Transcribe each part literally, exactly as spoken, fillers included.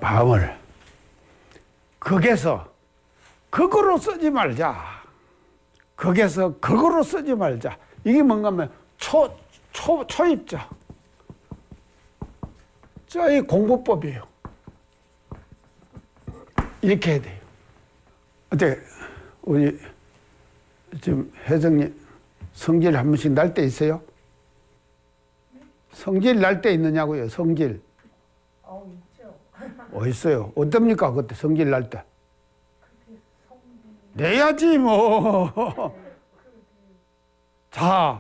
마음을 극에서 극으로 쓰지 말자. 극에서 극으로 쓰지 말자. 이게 뭔가 하면 초, 초, 초입자. 자, 이 공부법이에요. 이렇게 해야 돼요. 어때? 우리 지금 혜정님 성질 한 번씩 날 때 있어요? 성질 날 때 있느냐고요, 성질. 어, 있죠. 어, 있어요. 어떻습니까, 그때 성질 날 때? 내야지, 뭐. 자,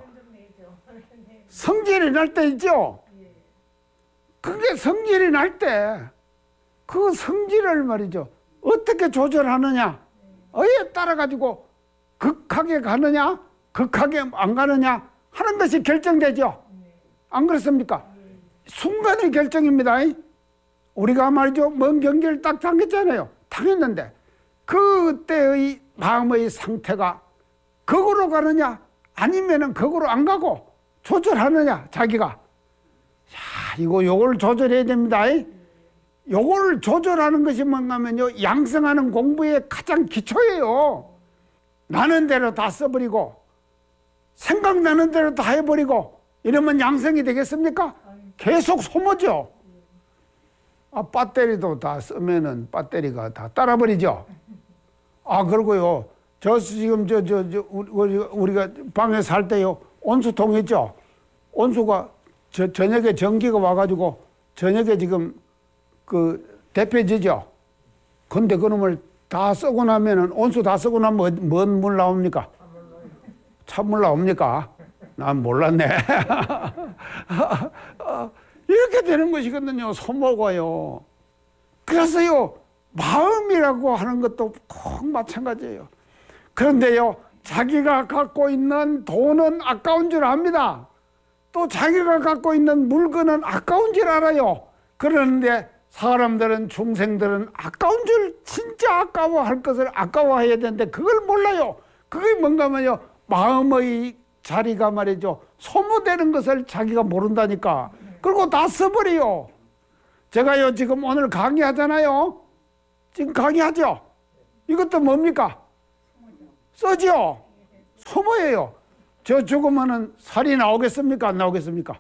성질이 날 때 있죠? 그게 성질이 날 때, 그 성질을 말이죠. 어떻게 조절하느냐? 어에 따라가지고 극하게 가느냐? 극하게 안 가느냐? 하는 것이 결정되죠? 안 그렇습니까? 순간의 결정입니다. 우리가 말이죠. 먼 경기를 딱 당했잖아요. 당했는데 그때의 마음의 상태가 극으로 가느냐 아니면은 극으로 안 가고 조절하느냐 자기가. 자, 이거 요걸 조절해야 됩니다. 요걸 조절하는 것이 뭔가 하면요. 양성하는 공부의 가장 기초예요. 나는 대로 다 써버리고 생각나는 대로 다 해버리고 이러면 양성이 되겠습니까? 계속 소모죠. 아, 배터리도 다 쓰면은 배터리가 다 따라버리죠. 아, 그러고요. 저 지금 저, 저, 저, 우리, 우리가 방에 살 때요. 온수통 있죠? 온수가 저, 저녁에 전기가 와가지고 저녁에 지금 그 대표지죠? 근데 그놈을 다 쓰고 나면은 온수 다 쓰고 나면 뭔 물 나옵니까? 찬물 나옵니까? 난 몰랐네. 이렇게 되는 것이거든요. 소모가요. 그래서요. 마음이라고 하는 것도 꼭 마찬가지예요. 그런데요. 자기가 갖고 있는 돈은 아까운 줄 압니다. 또 자기가 갖고 있는 물건은 아까운 줄 알아요. 그런데 사람들은 중생들은 아까운 줄 진짜 아까워할 것을 아까워해야 되는데 그걸 몰라요. 그게 뭔가 하면요. 마음의 자리가 말이죠. 소모되는 것을 자기가 모른다니까. 그리고 다 써버려요. 제가요 지금 오늘 강의하잖아요. 지금 강의하죠. 이것도 뭡니까? 써죠. 소모예요. 저 죽으면은 살이 나오겠습니까? 안 나오겠습니까?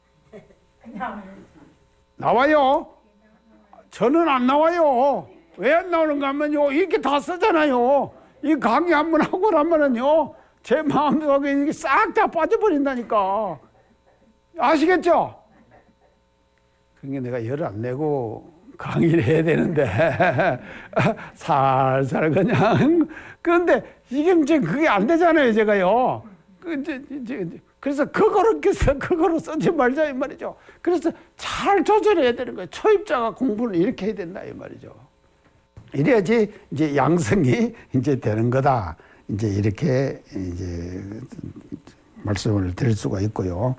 나와요. 저는 안 나와요. 왜 안 나오는가 하면요. 이렇게 다 쓰잖아요. 이 강의 한 번 하고 나면은요. 제 마음속에 이게 싹 다 빠져버린다니까. 아시겠죠? 그러니까 내가 열 안 내고 강의를 해야 되는데 살살 그냥. 그런데 이게 이제 그게 안 되잖아요, 제가요. 그래서 그거로 써서 그거로 쓰지 말자 이 말이죠. 그래서 잘 조절해야 되는 거예요. 초입자가 공부를 이렇게 해야 된다 이 말이죠. 이래야지 이제 양성이 이제 되는 거다. 이제 이렇게 이제 말씀을 드릴 수가 있고요.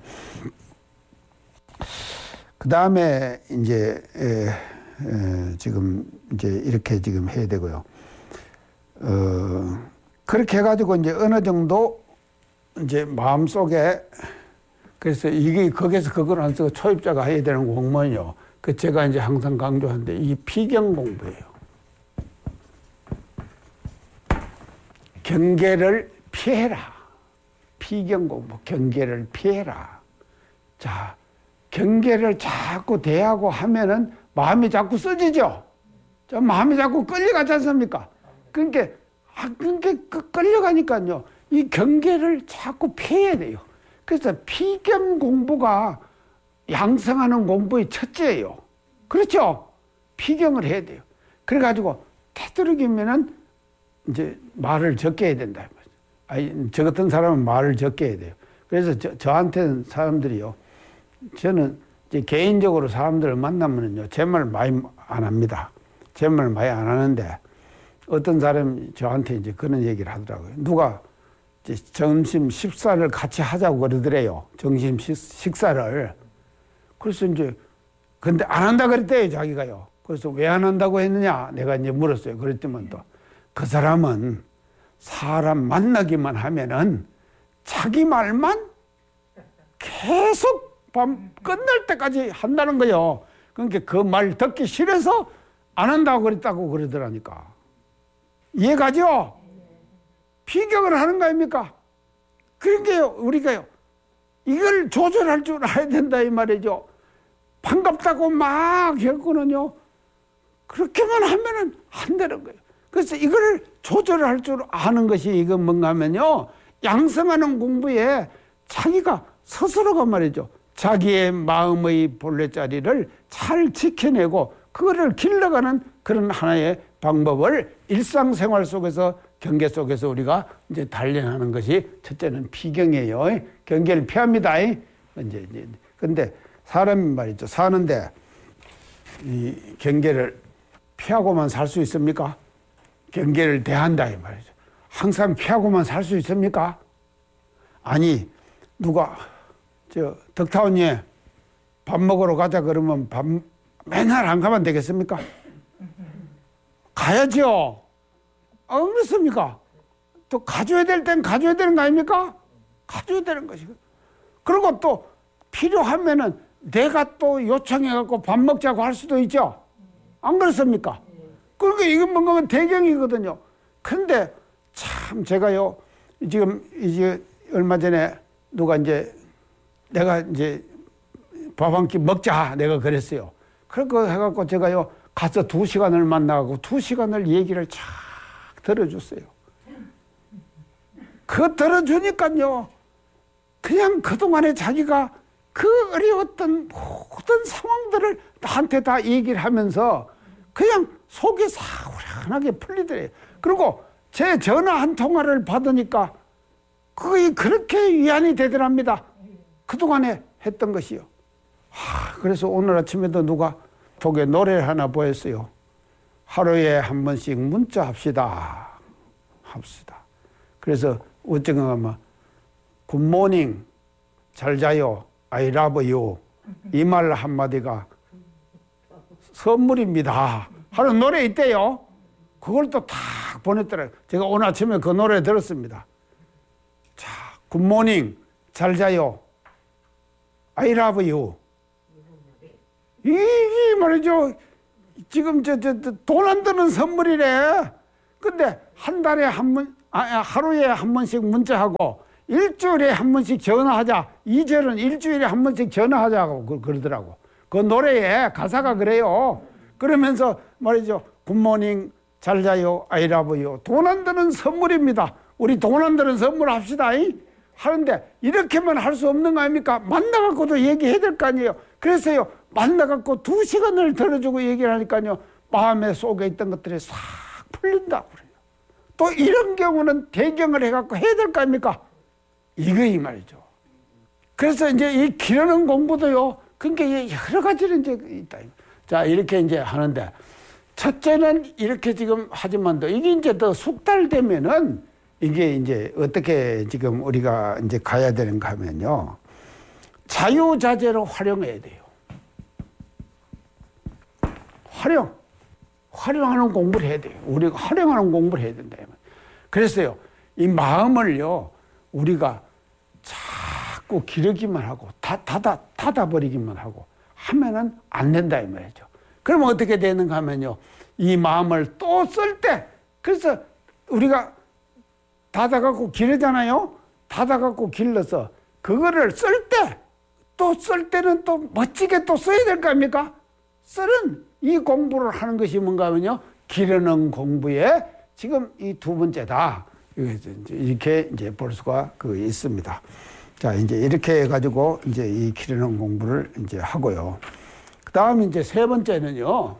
그 다음에 이제 에, 에, 지금 이제 이렇게 지금 해야 되고요. 어, 그렇게 해가지고 이제 어느 정도 이제 마음 속에 그래서 이게 거기서 그걸 안 쓰고 초입자가 해야 되는 공부는요. 그 제가 이제 항상 강조하는데 이 피경 공부예요. 경계를 피해라. 피경 공부, 경계를 피해라. 자, 경계를 자꾸 대하고 하면은 마음이 자꾸 써지죠. 자, 마음이 자꾸 끌려가지 않습니까? 그러니까, 아, 그러니까 끌려가니까요. 이 경계를 자꾸 피해야 돼요. 그래서 피경 공부가 양성하는 공부의 첫째예요. 그렇죠? 피경을 해야 돼요. 그래가지고 되도록이면은 이제 말을 적게 해야 된다. 아니, 저 같은 사람은 말을 적게 해야 돼요. 그래서 저, 저한테는 사람들이요. 저는 이제 개인적으로 사람들을 만나면은요. 제 말 많이 안 합니다. 제 말 많이 안 하는데 어떤 사람이 저한테 이제 그런 얘기를 하더라고요. 누가 이제 점심 식사를 같이 하자고 그러더래요. 점심 식사를. 그래서 이제 근데 안 한다 그랬대요. 자기가요. 그래서 왜 안 한다고 했느냐 내가 이제 물었어요. 그랬더니 또 그 사람은 사람 만나기만 하면은 자기 말만 계속 밤 끝날 때까지 한다는 거예요. 그러니까 그 말 듣기 싫어서 안 한다고 그랬다고 그러더라니까. 이해가죠? 피격을 하는 거 아닙니까? 그러니까 우리가요, 이걸 조절할 줄 알아야 된다 이 말이죠. 반갑다고 막 했거든요. 그렇게만 하면은 안 되는 거예요. 그래서 이걸 조절할 줄 아는 것이 이건 뭔가 하면요, 양성하는 공부에 자기가 스스로가 말이죠, 자기의 마음의 본래자리를 잘 지켜내고 그거를 길러가는 그런 하나의 방법을 일상생활 속에서, 경계 속에서 우리가 이제 단련하는 것이 첫째는 피경이에요. 경계를 피합니다. 이제 이제 근데 사람이 말이죠, 사는데 이 경계를 피하고만 살 수 있습니까? 경계를 대한다 이 말이죠. 항상 피하고만 살 수 있습니까? 아니, 누가 저 덕타운이 밥 먹으러 가자 그러면 밥 맨날 안 가면 되겠습니까? 가야죠. 아, 그렇습니까? 또 가져야 될 땐 가져야 되는 거 아닙니까? 가져야 되는 것이고. 그리고 또 필요하면은 내가 또 요청해갖고 밥 먹자고 할 수도 있죠. 안 그렇습니까? 그러니까 이건 뭔가 대경이거든요. 근데 참 제가요, 지금 이제 얼마 전에 누가 이제 내가 이제 밥 한 끼 먹자 내가 그랬어요. 그러고 해갖고 제가요 가서 두 시간을 만나고 두 시간을 얘기를 쫙 들어줬어요. 그 들어주니까요, 그냥 그동안에 자기가 그 어려웠던 모든 상황들을 나한테 다 얘기를 하면서 그냥 속이 사후련하게 풀리더래요. 그리고 제 전화 한 통화를 받으니까 그게 그렇게 위안이 되더랍니다. 그동안에 했던 것이요. 하, 그래서 오늘 아침에도 누가 톡에 노래를 하나 보였어요. 하루에 한 번씩 문자 합시다. 합시다. 그래서 어쩌가 하면 굿모닝, 잘 자요, I love you, 이 말 한마디가 선물입니다 하는 노래 있대요. 그걸 또 탁 보냈더라고요. 제가 오늘 아침에 그 노래 들었습니다. 자, 굿모닝, 잘 자요, I love you. 이게 말이죠, 지금 저, 저, 돈 안 드는 선물이래. 근데 한 달에 한 번, 아, 하루에 한 번씩 문자하고 일주일에 한 번씩 전화하자. 이 절은 일주일에 한 번씩 전화하자고 그러더라고. 그 노래에 가사가 그래요. 그러면서 말이죠, 굿모닝, 잘 자요, I love you. 돈 안 드는 선물입니다. 우리 돈 안 드는 선물 합시다. 이? 하는데 이렇게만 할 수 없는 거 아닙니까? 만나갖고도 얘기해야 될 거 아니에요. 그래서요, 만나갖고 두 시간을 들어주고 얘기를 하니까요, 마음에 속에 있던 것들이 싹 풀린다고 그래요. 또 이런 경우는 대경을 해갖고 해야 될 거 아닙니까? 이거 이 말이죠. 그래서 이제 이 기르는 공부도요, 그러니까 여러 가지를 이제 있다. 자, 이렇게 이제 하는데, 첫째는 이렇게 지금 하지만도 이게 이제 더 숙달되면은 이게 이제 어떻게 지금 우리가 이제 가야 되는가 하면요, 자유자재로 활용해야 돼요. 활용. 활용하는 공부를 해야 돼요. 우리가 활용하는 공부를 해야 된다. 그래서요, 이 마음을요, 우리가 자꾸 기르기만 하고, 다, 닫아, 닫아버리기만 하고 하면은 안 된다, 이 말이죠. 그러면 어떻게 되는가 하면요, 이 마음을 또 쓸 때, 그래서 우리가 닫아갖고 기르잖아요? 닫아갖고 길러서, 그거를 쓸 때, 또 쓸 때는 또 멋지게 또 써야 될 거 아닙니까? 쓰는 이 공부를 하는 것이 뭔가 하면요, 기르는 공부에 지금 이 두 번째다. 이렇게 이제 볼 수가 그 있습니다. 자, 이제 이렇게 해가지고 이제 이 기르는 공부를 이제 하고요. 그 다음 이제 세 번째는요,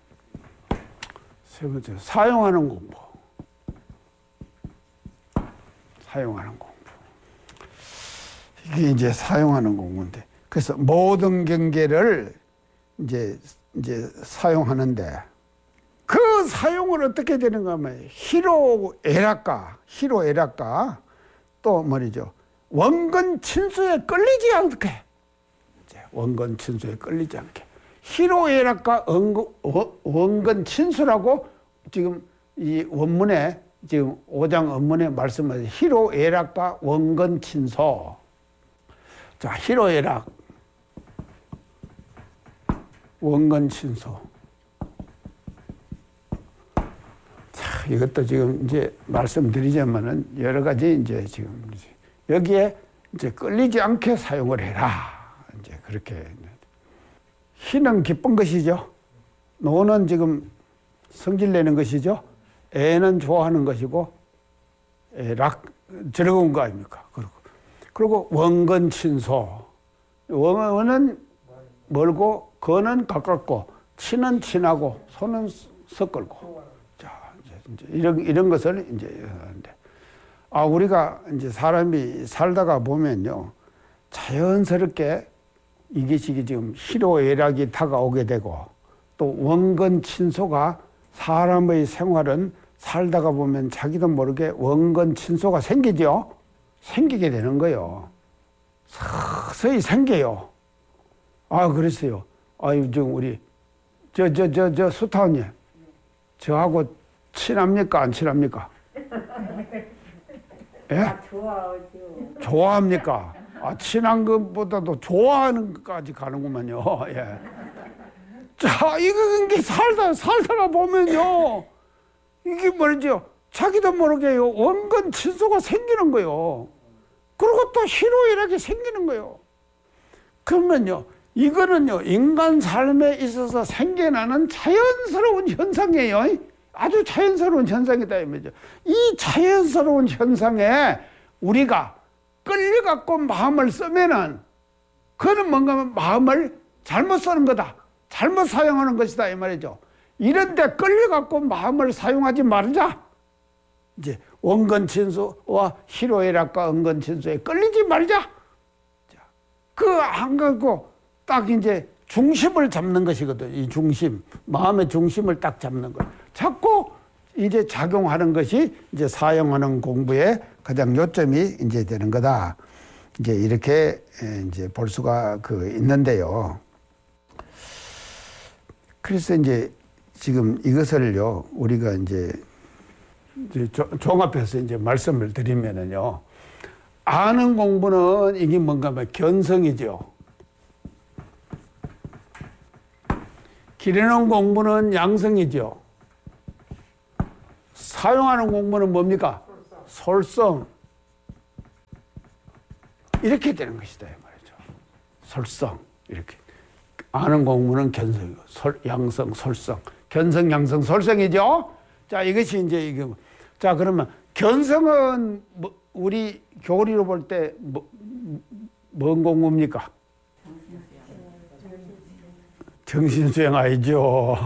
세 번째, 사용하는 공부. 사용하는 공부. 이게 이제 사용하는 공부인데, 그래서 모든 경계를 이제, 이제 사용하는데, 그 사용을 어떻게 되는가 하면, 희로애락가, 희로애락가, 또 말이죠, 원근 친수에 끌리지 않게, 원근 친수에 끌리지 않게. 희로애락가 원근 친수라고 지금 이 원문에, 지금 오 장 원문에 말씀하신 희로애락과 원근 친소. 자, 희로애락, 원근 친소. 이것도 지금 이제 말씀드리자면은 여러 가지 이제 지금 여기에 이제 끌리지 않게 사용을 해라. 이제 그렇게. 희는 기쁜 것이죠. 노는 지금 성질 내는 것이죠. 애는 좋아하는 것이고, 락, 즐거운 거 아닙니까? 그리고, 그리고 원근친소. 원은 멀고, 건은 가깝고, 친은 친하고, 소는 섞을고. 자, 이제 이런, 이런 것을 이제 하는데. 아, 우리가 이제 사람이 살다가 보면요. 자연스럽게 이게 지금 희로애락이 다가오게 되고, 또 원근친소가 사람의 생활은 살다가 보면 자기도 모르게 원근친소가 생기죠. 생기게 되는 거예요. 서서히 생겨요. 아, 그랬어요. 아유, 저 우리 저 저 저 저 수타원님, 저하고 친합니까 안 친합니까? 예? 아, 좋아하죠. 좋아합니까? 아, 친한 것보다도 좋아하는 것까지 가는구만요. 예. 자, 이거 이게 살다 살다가 보면요, 이게 뭐죠? 자기도 모르게요 원근 친소가 생기는 거요. 그리고 또 희로애락이 생기는 거요. 그러면요, 이거는요 인간 삶에 있어서 생겨나는 자연스러운 현상이에요. 아주 자연스러운 현상이다 이 말이죠. 이 자연스러운 현상에 우리가 끌려갖고 마음을 쓰면은 그는 뭔가 마음을 잘못 쓰는 거다. 잘못 사용하는 것이다 이 말이죠. 이런데 끌려갖고 마음을 사용하지 말자. 이제 원근친소와 희로애락과 은근친소에 끌리지 말자. 그 안 갖고 딱 이제 중심을 잡는 것이거든. 이 중심, 마음의 중심을 딱 잡는 거. 자꾸 이제 작용하는 것이 이제 사용하는 공부의 가장 요점이 이제 되는 거다. 이제 이렇게 이제 볼 수가 그 있는데요. 그래서 이제 지금 이것을요, 우리가 이제, 이제 종합해서 이제 말씀을 드리면은요, 아는 공부는 이게 뭔가 하면 견성이죠. 기르는 공부는 양성이죠. 사용하는 공부는 뭡니까? 솔성. 이렇게 되는 것이다 이 말이죠. 솔성 이렇게. 아는 공부는 견성이고, 솔, 양성, 솔성. 견성, 양성, 솔성이죠. 자, 이것이 이제 이게. 자, 그러면 견성은 뭐 우리 교리로 볼 때 뭐, 뭔 공부입니까? 정신수양 아니죠.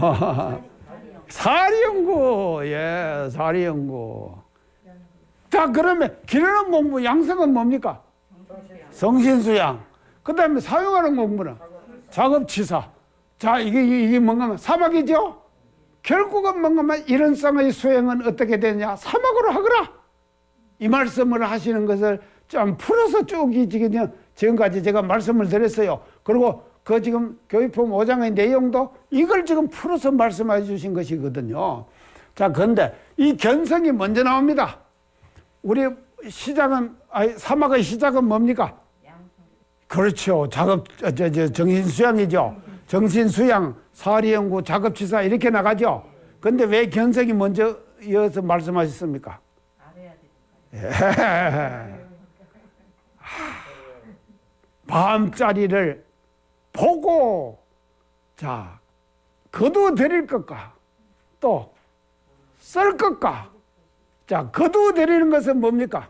사리연구, 예, 사리연구. 자, 그러면 기르는 공부, 양성은 뭡니까? 성신수양. 그 다음에 사용하는 공부는 작업치사. 자, 이게, 이게 뭔가, 사막이죠? 결국은 뭔가, 이런 쌍의 수행은 어떻게 되냐? 사막으로 하거라! 이 말씀을 하시는 것을 좀 풀어서 쭉, 지금, 지금까지 제가 말씀을 드렸어요. 그리고 그 지금 교육품 오 장의 내용도 이걸 지금 풀어서 말씀해 주신 것이거든요. 자, 그런데 이 견성이 먼저 나옵니다. 우리 시작은, 아니, 사막의 시작은 뭡니까? 그렇죠. 작업, 저, 저, 정신수양이죠. 정신수양, 사리연구, 작업치사 이렇게 나가죠. 근데 왜 견성이 먼저 이어서 말씀하셨습니까? 예. 밤자리를 보고, 자, 거두어 드릴 것과 또 쓸 것과, 자, 거두어 드리는 것은 뭡니까?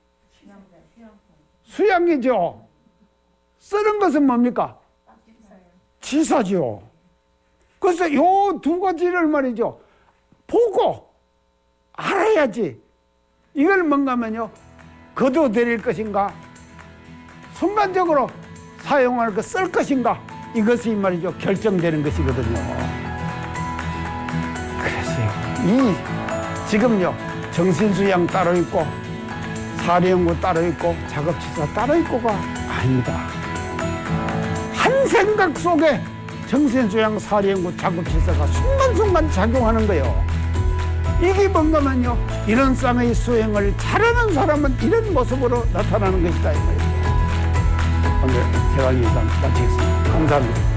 수양이죠. 쓰는 것은 뭡니까? 치사죠. 그래서 요 두 가지를 말이죠, 보고 알아야지. 이걸 뭔가 하면요, 거두어 드릴 것인가, 순간적으로 사용할 것, 쓸 것인가, 이것이 말이죠, 결정되는 것이거든요. 그래서 이 지금요, 정신수양 따로 있고 사리연구 따로 있고 작업치사 따로 있고가 아닙니다. 한 생각 속에 정신수양, 사리연구, 작업치사가 순간순간 작용하는 거예요. 이게 뭔가면요, 이런 쌍의 수행을 잘하는 사람은 이런 모습으로 나타나는 것이다 이 말이에요. 오늘 대화 이상 마치겠습니다. 감사합니다.